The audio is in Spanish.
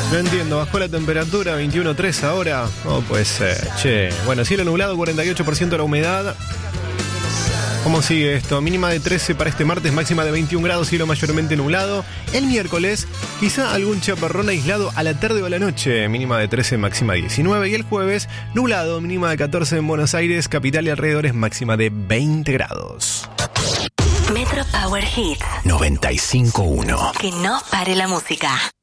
No entiendo, bajó la temperatura, 21.3 ahora. No puede ser, che. Bueno, cielo nublado, 48% la humedad. ¿Cómo sigue esto? Mínima de 13 para este martes, máxima de 21 grados, cielo mayormente nublado. El miércoles, quizá algún chaparrón aislado a la tarde o a la noche, mínima de 13, máxima de 19. Y el jueves, nublado, mínima de 14 en Buenos Aires, capital y alrededores, máxima de 20 grados. Metro Power Hits 95.1. Que no pare la música.